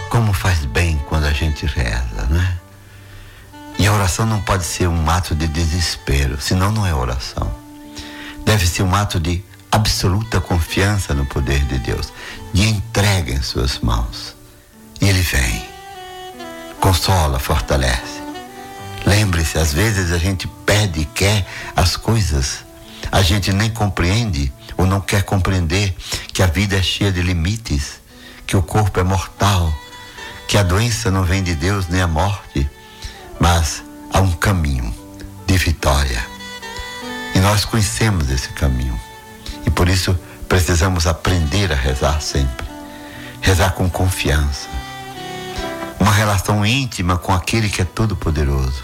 Como faz bem quando a gente reza, né? E a oração não pode ser um ato de desespero, senão não é oração. Deve ser um ato de absoluta confiança no poder de Deus, de entrega em suas mãos. E Ele vem, consola, fortalece. Lembre-se, às vezes a gente pede e quer as coisas, a gente nem compreende ou não quer compreender que a vida é cheia de limites, que o corpo é mortal, que a doença não vem de Deus nem a morte, mas há um caminho de vitória. E nós conhecemos esse caminho. E por isso precisamos aprender a rezar sempre. Rezar com confiança. Uma relação íntima com aquele que é todo-poderoso.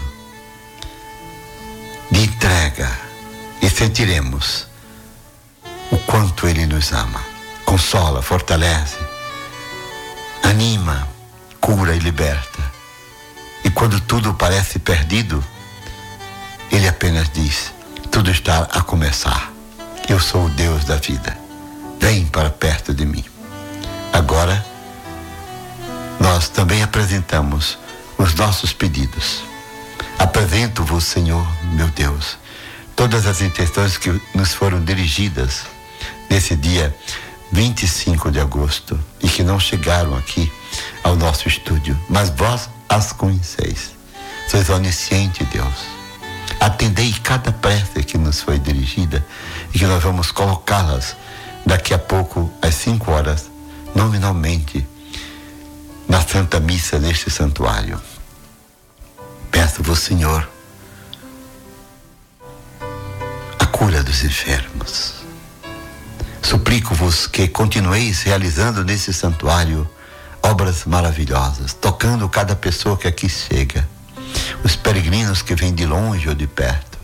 De entrega. E sentiremos o quanto Ele nos ama. Consola, fortalece, anima, cura e liberta. E quando tudo parece perdido, Ele apenas diz: tudo está a começar. Eu sou o Deus da vida. Vem para perto de mim. Agora, nós também apresentamos os nossos pedidos. Apresento-vos, Senhor, meu Deus, todas as intenções que nos foram dirigidas nesse dia 25 de agosto e que não chegaram aqui ao nosso estúdio, mas vós as conheceis. Sois onisciente, Deus. Atendei cada prece que nos foi dirigida e que nós vamos colocá-las daqui a pouco às 5 horas, nominalmente, na Santa Missa neste santuário. Peço-vos, Senhor, a cura dos enfermos. Suplico-vos que continueis realizando nesse santuário obras maravilhosas, tocando cada pessoa que aqui chega, os peregrinos que vêm de longe ou de perto.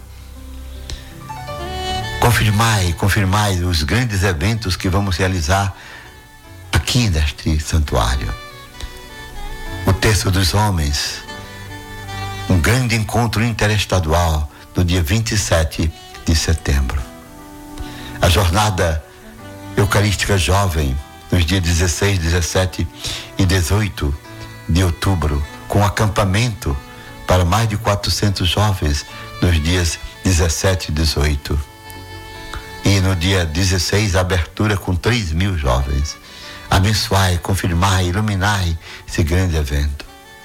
Confirmai os grandes eventos que vamos realizar aqui neste santuário. O Terço dos Homens, um grande encontro interestadual no dia 27 de setembro. A jornada eucarística jovem nos dias 16, 17 e 18 de outubro, com acampamento para mais de 400 jovens nos dias 17 e 18. E no dia 16, a abertura com 3.000 jovens. Abençoai, confirmai, iluminai esse grande evento.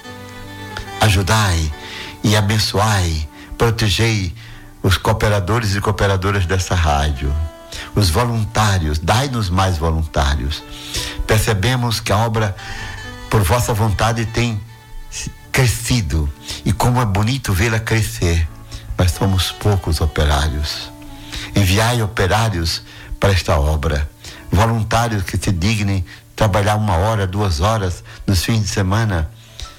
Ajudai e abençoai, protegei os cooperadores e cooperadoras dessa rádio, os voluntários, dai-nos mais voluntários. Percebemos que a obra, por vossa vontade, tem crescido, e como é bonito vê-la crescer, mas somos poucos operários. Enviai operários para esta obra, voluntários que se dignem trabalhar 1 hora, 2 horas nos fins de semana,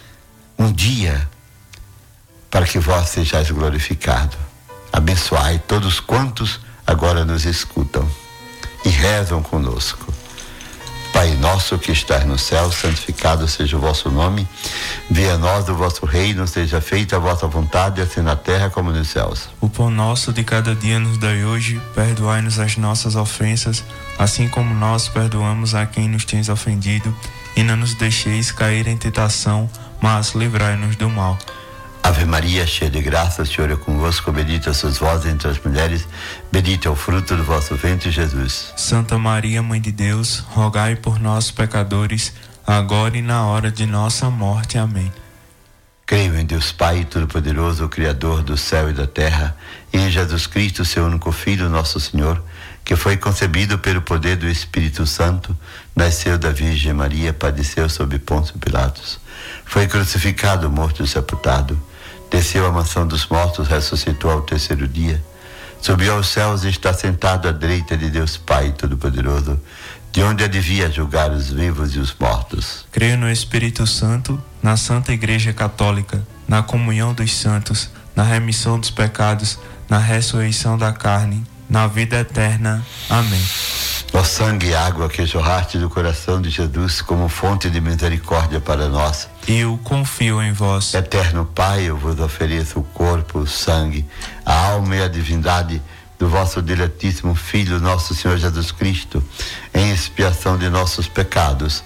um dia, para que vós sejais glorificado. Abençoai todos quantos agora nos escutam e rezam conosco. Pai nosso que estás no céu, santificado seja o vosso nome. Venha a nós o vosso reino, seja feita a vossa vontade, assim na terra como nos céus. O pão nosso de cada dia nos dai hoje, perdoai-nos as nossas ofensas, assim como nós perdoamos a quem nos tem ofendido, e não nos deixeis cair em tentação, mas livrai-nos do mal. Ave Maria, cheia de graça, o Senhor é convosco, bendita sois vós entre as mulheres, bendito é o fruto do vosso ventre, Jesus. Santa Maria, Mãe de Deus, rogai por nós, pecadores, agora e na hora de nossa morte. Amém. Creio em Deus Pai Todo-Poderoso, o Criador do céu e da terra, e em Jesus Cristo, seu único Filho, nosso Senhor, que foi concebido pelo poder do Espírito Santo, nasceu da Virgem Maria, padeceu sob Pôncio Pilatos, foi crucificado, morto e sepultado, desceu à mansão dos mortos, ressuscitou ao 3º dia, subiu aos céus e está sentado à direita de Deus Pai Todo-Poderoso, de onde há de vir julgar os vivos e os mortos. Creio no Espírito Santo, na Santa Igreja Católica, na comunhão dos santos, na remissão dos pecados, na ressurreição da carne, na vida eterna. Amém. Ó sangue e água que jorraste do coração de Jesus como fonte de misericórdia para nós, eu confio em vós. Eterno Pai, eu vos ofereço o corpo, o sangue, a alma e a divindade do vosso diletíssimo Filho, nosso Senhor Jesus Cristo, em expiação de nossos pecados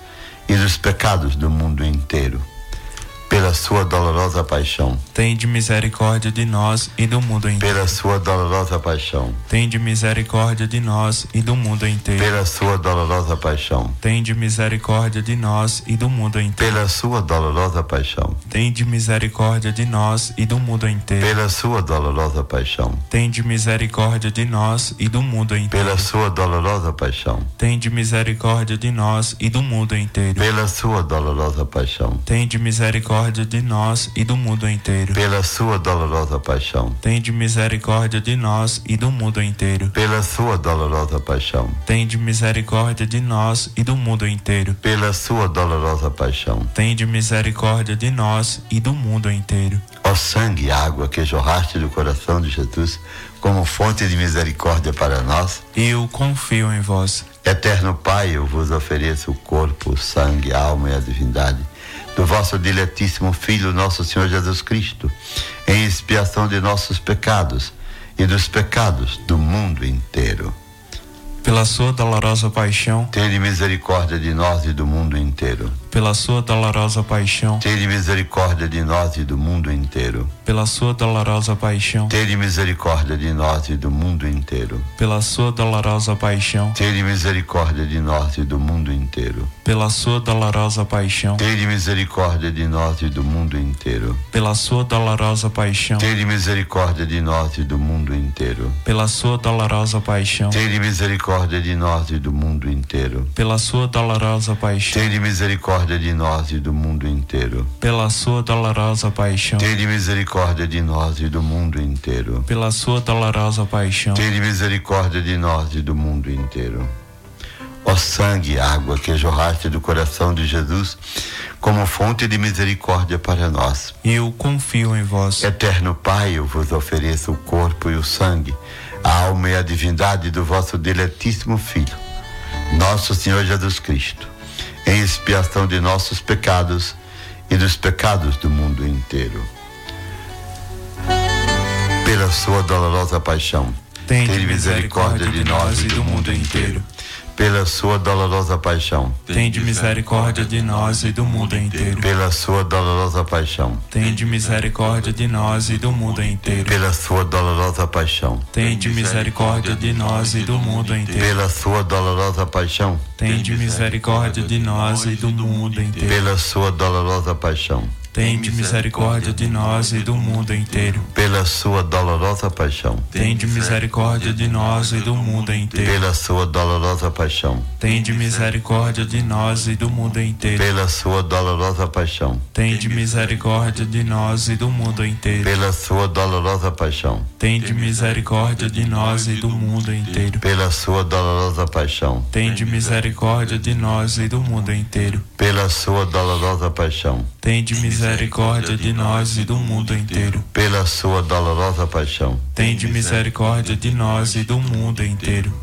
e dos pecados do mundo inteiro. Pela sua dolorosa paixão, tende misericórdia de nós e do mundo inteiro. pela sua dolorosa paixão, Tende misericórdia de nós e do mundo inteiro. pela sua dolorosa paixão, Tende misericórdia de nós e do mundo inteiro. pela sua dolorosa paixão, Tende misericórdia de nós e do mundo inteiro. pela sua dolorosa paixão, Tende misericórdia de nós e do mundo inteiro. pela sua dolorosa paixão, Tende misericórdia de nós e do mundo inteiro. pela sua dolorosa paixão, Tende misericórdia de nós e do mundo inteiro. pela sua dolorosa paixão, Tende misericórdia de nós e do mundo inteiro. pela sua dolorosa paixão, Tende misericórdia de nós e do mundo inteiro. pela sua dolorosa paixão. Tende misericórdia de nós e do mundo inteiro. Ó sangue e água que jorraste do coração de Jesus como fonte de misericórdia para nós, Eu confio em vós. eterno Pai, eu vos ofereço o corpo, o sangue, a alma e a divindade do vosso diletíssimo Filho, nosso Senhor Jesus Cristo, em expiação de nossos pecados e dos pecados do mundo inteiro. Pela sua dolorosa paixão, Tende misericórdia de nós e do mundo inteiro. pela sua dolorosa paixão, Tende misericórdia de nós e do mundo inteiro. pela sua dolorosa paixão, Tende misericórdia de nós e do mundo inteiro. pela sua dolorosa paixão, Tende misericórdia de nós e do mundo inteiro. pela sua dolorosa paixão, Tende misericórdia de nós e do mundo inteiro. pela sua dolorosa paixão, Tende misericórdia de nós e do mundo inteiro. pela sua dolorosa paixão, Tende misericórdia de nós e do mundo inteiro. pela sua dolorosa paixão, Tende misericórdia de nós e do mundo inteiro. pela sua dolorosa paixão, Tende misericórdia de nós e do mundo inteiro. pela sua dolorosa paixão, Tende misericórdia de nós e do mundo inteiro. Ó sangue e água que jorraste do coração de Jesus como fonte de misericórdia para nós, eu confio em vós. eterno Pai, eu vos ofereço o corpo e o sangue, a alma e a divindade do vosso diletíssimo Filho, nosso Senhor Jesus Cristo, em expiação de nossos pecados e dos pecados do mundo inteiro. Pela sua dolorosa paixão, Tende misericórdia de nós e do mundo inteiro. Pela sua dolorosa paixão, Tende misericórdia de nós e do mundo inteiro. pela sua dolorosa paixão, Tende misericórdia de nós e do mundo inteiro. pela sua dolorosa paixão, Tende misericórdia de nós e do mundo inteiro. pela sua dolorosa paixão, Tende misericórdia de nós e do mundo inteiro. pela sua dolorosa paixão, Tende misericórdia de nós e do mundo inteiro. pela sua dolorosa paixão, Tende misericórdia de nós e do mundo inteiro. pela sua dolorosa paixão, Tende misericórdia de nós e do mundo inteiro. pela sua dolorosa paixão, Tende misericórdia de nós e do mundo inteiro. pela sua dolorosa paixão, Tende misericórdia de nós e do mundo inteiro. pela sua dolorosa paixão, Tende misericórdia de nós e do mundo inteiro. pela sua dolorosa paixão, Tende misericórdia de nós e do mundo inteiro. pela sua dolorosa paixão. Tende misericórdia de nós e do mundo inteiro.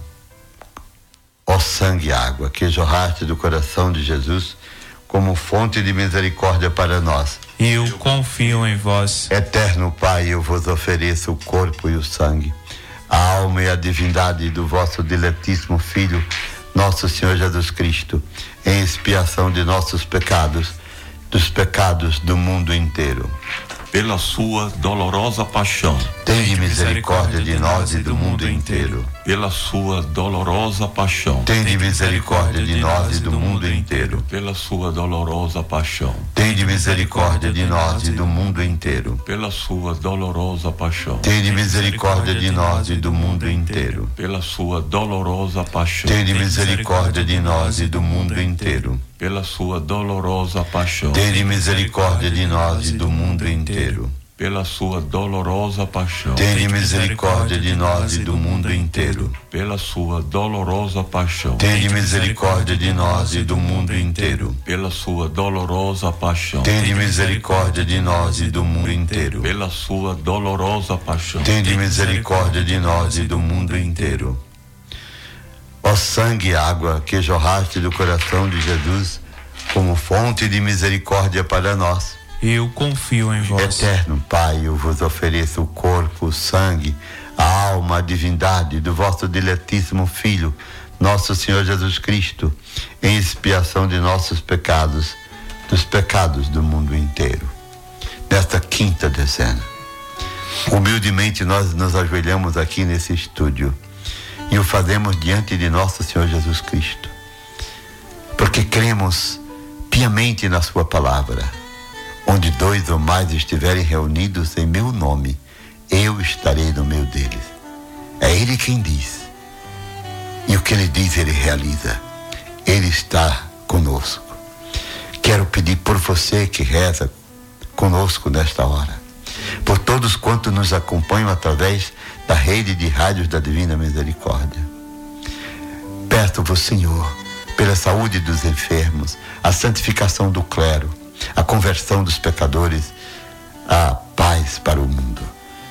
Ó sangue e água que jorraste do coração de Jesus como fonte de misericórdia para nós, Eu confio em vós. eterno Pai, eu vos ofereço o corpo e o sangue, a alma e a divindade do vosso diletíssimo Filho, nosso Senhor Jesus Cristo, em expiação de nossos pecados, dos pecados do mundo inteiro. Pela sua dolorosa paixão, Tende misericórdia de nós e do mundo inteiro. pela sua dolorosa paixão, Tende misericórdia de nós e do mundo inteiro. pela sua dolorosa paixão, Tende misericórdia de nós e do mundo inteiro. pela sua dolorosa paixão, Tende misericórdia de nós e do mundo inteiro. pela sua dolorosa paixão, Tende misericórdia de nós e do mundo inteiro. pela sua dolorosa paixão, Tende misericórdia de nós e do mundo inteiro. pela sua dolorosa paixão, Tende misericórdia de nós e do mundo inteiro. pela sua dolorosa paixão, Tende misericórdia de nós e do mundo inteiro. pela sua dolorosa paixão, Tende misericórdia de nós e do mundo inteiro. pela sua dolorosa paixão, Tende misericórdia de nós e do mundo inteiro. Ó sangue e água que jorraste do coração de Jesus como fonte de misericórdia para nós, Eu confio em vós. eterno Pai, eu vos ofereço o corpo, o sangue, a alma, a divindade do vosso diletíssimo Filho, nosso Senhor Jesus Cristo, em expiação de nossos pecados, dos pecados do mundo inteiro. Nesta quinta dezena, humildemente nós nos ajoelhamos aqui nesse estúdio e o fazemos diante de nosso Senhor Jesus Cristo, porque cremos piamente na sua palavra. Onde 2 ou mais estiverem reunidos em meu nome, eu estarei no meio deles. É Ele quem diz. E o que Ele diz, Ele realiza. Ele está conosco. Quero pedir por você que reza conosco nesta hora, por todos quantos nos acompanham através da rede de rádios da Divina Misericórdia. Peço-vos, Senhor, pela saúde dos enfermos, a santificação do clero, a conversão dos pecadores, a paz para o mundo.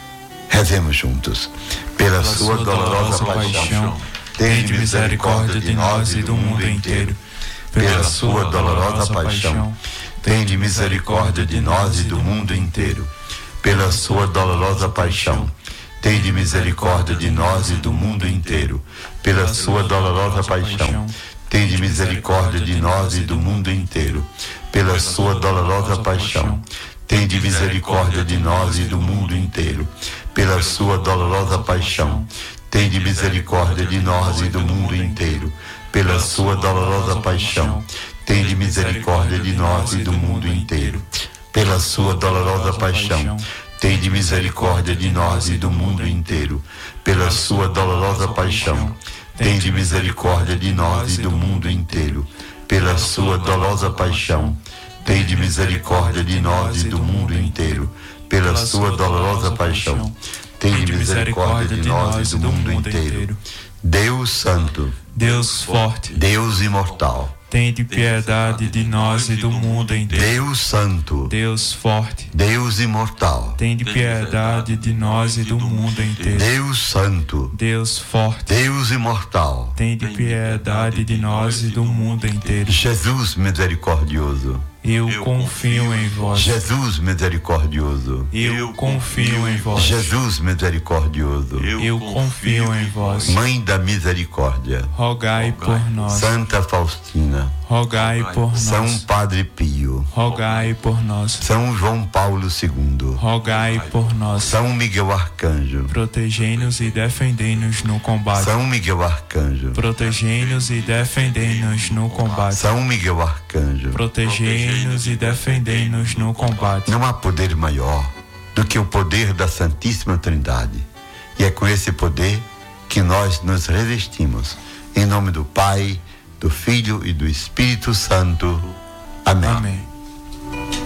Rezemos juntos. Pela sua dolorosa paixão, tende misericórdia de nós e do mundo inteiro. Pela sua dolorosa paixão, tende misericórdia de nós e do mundo inteiro. Pela sua dolorosa paixão, tende misericórdia de nós e do mundo inteiro. Pela sua dolorosa paixão, tende misericórdia de nós e do mundo inteiro. Pela sua dolorosa paixão, tende misericórdia de nós e do mundo inteiro. Pela sua dolorosa paixão, tende misericórdia de nós e do mundo inteiro. Pela sua dolorosa paixão, tende misericórdia de nós e do mundo inteiro. Pela sua dolorosa paixão, tende misericórdia de nós e do mundo inteiro. Pela sua dolorosa paixão, tende misericórdia de nós e do mundo inteiro. Pela sua dolorosa paixão, tende misericórdia de nós e do mundo inteiro. Pela sua dolorosa paixão, tende misericórdia de nós e do mundo inteiro. Deus Santo, Deus forte, Deus imortal, tende piedade de nós e do mundo inteiro. Deus Santo, Deus forte, Deus imortal, tende piedade de nós e do mundo inteiro. Deus Santo, Deus forte, Deus imortal, tende piedade de nós e do mundo inteiro. Jesus misericordioso, Eu confio em vós. Jesus misericordioso, Eu confio em vós. Jesus misericordioso, Eu confio em vós. Mãe da Misericórdia, Rogai por nós. Santa Faustina, Rogai por São nós. Padre Pio, Rogai por nós. São João Paulo II, Rogai por nós. São Miguel Arcanjo, Protegei-nos e defendei-nos no combate. São Miguel Arcanjo, Protegei-nos e defendei-nos no combate. São Miguel Arcanjo. Protegei-nos e defendei-nos no combate. Não há poder maior do que o poder da Santíssima Trindade. E é com esse poder que nós nos revestimos. Em nome do Pai, do Filho e do Espírito Santo. Amém. Amém.